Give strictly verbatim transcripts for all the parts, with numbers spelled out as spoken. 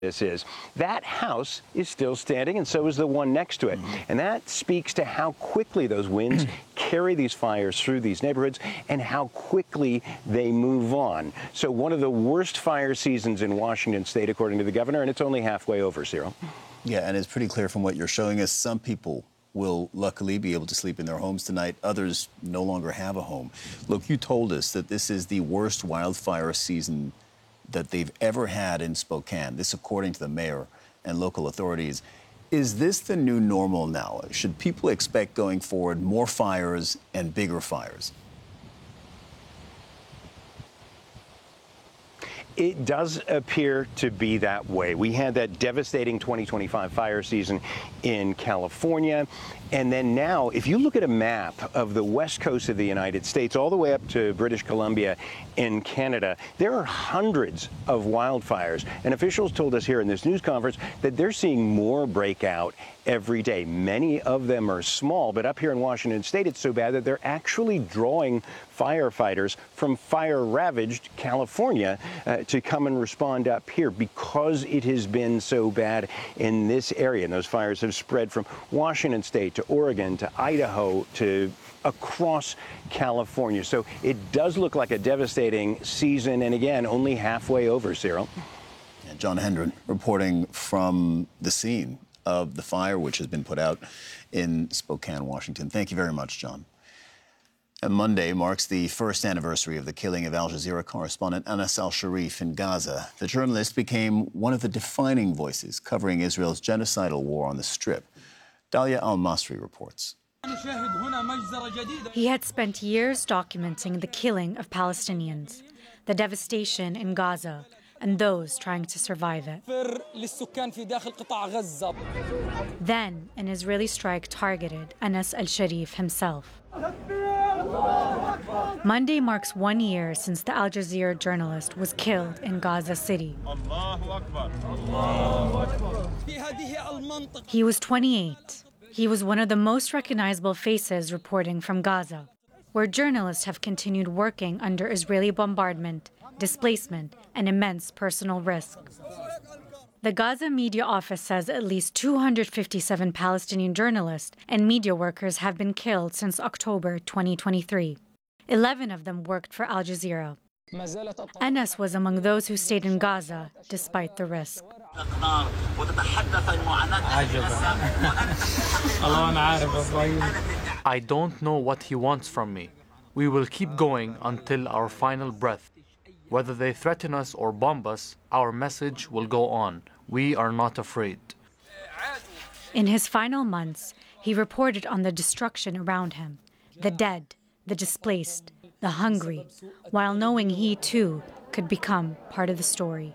this is. That house is still standing, and so is the one next to it. And that speaks to how quickly those winds carry these fires through these neighborhoods and how quickly they move on. So one of the worst fire seasons in Washington state, according to the governor, and it's only halfway over, Cyril. Yeah, and it's pretty clear from what you're showing us, some people will luckily be able to sleep in their homes tonight. Others no longer have a home. Look, you told us that this is the worst wildfire season that they've ever had in Spokane. This according to the mayor and local authorities. Is this the new normal now? Should people expect going forward more fires and bigger fires? It does appear to be that way. We had that devastating twenty twenty-five fire season in California. And then now, if you look at a map of the west coast of the United States, all the way up to British Columbia in Canada, there are hundreds of wildfires. And officials told us here in this news conference that they're seeing more breakout every day. Many of them are small, but up here in Washington state, it's so bad that they're actually drawing firefighters from fire-ravaged California uh, to come and respond up here because it has been so bad in this area. And those fires have spread from Washington state to Oregon to Idaho to across California. So it does look like a devastating season, and again, only halfway over, Cyril. And John Hendren reporting from the scene of the fire which has been put out in Spokane, Washington. Thank you very much, John. And Monday marks the first anniversary of the killing of Al Jazeera correspondent Anas al-Sharif in Gaza. The journalist became one of the defining voices covering Israel's genocidal war on the Strip. Dalia Al-Masri reports. He had spent years documenting the killing of Palestinians, the devastation in Gaza, and those trying to survive it. Then, an Israeli strike targeted Anas al-Sharif himself. Monday marks one year since the Al Jazeera journalist was killed in Gaza City. He was twenty-eight. He was one of the most recognizable faces reporting from Gaza, where journalists have continued working under Israeli bombardment, displacement, and immense personal risk. The Gaza Media Office says at least two hundred fifty-seven Palestinian journalists and media workers have been killed since October twenty twenty-three. Eleven of them worked for Al Jazeera. Anas was among those who stayed in Gaza despite the risk. I don't know what he wants from me. We will keep going until our final breath. Whether they threaten us or bomb us, our message will go on. We are not afraid. In his final months, he reported on the destruction around him, the dead, the displaced, the hungry, while knowing he too could become part of the story.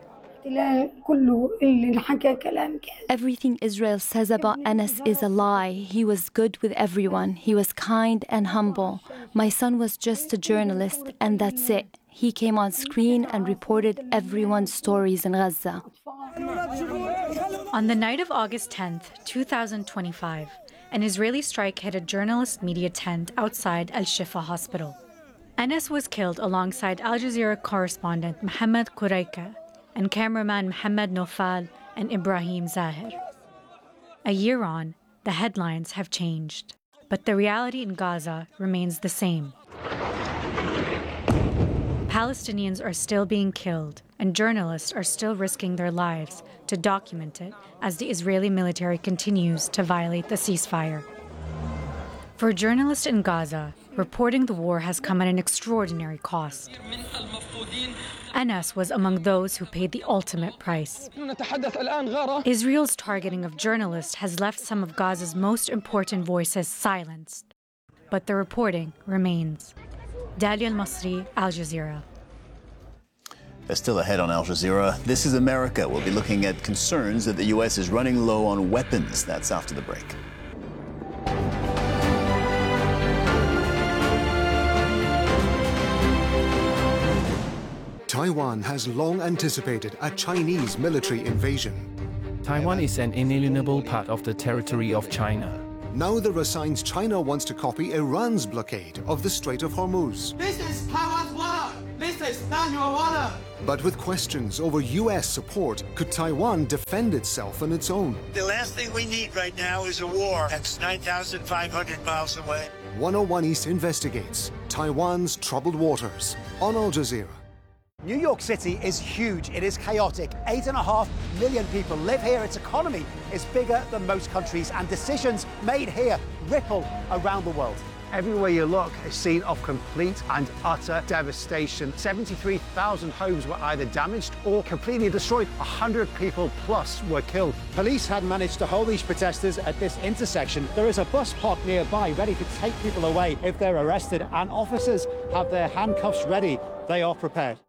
Everything Israel says about Anas is a lie. He was good with everyone. He was kind and humble. My son was just a journalist, and that's it. He came on screen and reported everyone's stories in Gaza. On the night of August tenth, two thousand twenty-five, an Israeli strike hit a journalist media tent outside Al-Shifa hospital. Anas was killed alongside Al Jazeera correspondent Mohammed Quraika and cameraman Mohammed Nofal and Ibrahim Zahir. A year on, the headlines have changed, but the reality in Gaza remains the same. Palestinians are still being killed, and journalists are still risking their lives to document it as the Israeli military continues to violate the ceasefire. For journalists in Gaza, reporting the war has come at an extraordinary cost. Anas was among those who paid the ultimate price. Israel's targeting of journalists has left some of Gaza's most important voices silenced, but the reporting remains. Dalia Al-Masri, Al Jazeera. They're still ahead on Al Jazeera. This is America. We'll be looking at concerns that the U S is running low on weapons. That's after the break. Taiwan has long anticipated a Chinese military invasion. Taiwan is an inalienable part of the territory of China. Now there are signs China wants to copy Iran's blockade of the Strait of Hormuz. This is Taiwan's water. This is not your water. But with questions over U S support, could Taiwan defend itself on its own? The last thing we need right now is a war that's nine thousand five hundred miles away. one oh one East investigates Taiwan's troubled waters on Al Jazeera. New York City is huge. It is chaotic. Eight and a half million people live here. Its economy is bigger than most countries, and decisions made here ripple around the world. Everywhere you look, a scene of complete and utter devastation. seventy-three thousand homes were either damaged or completely destroyed. one hundred people plus were killed. Police had managed to hold these protesters at this intersection. There is a bus parked nearby ready to take people away if they're arrested, and officers have their handcuffs ready. They are prepared.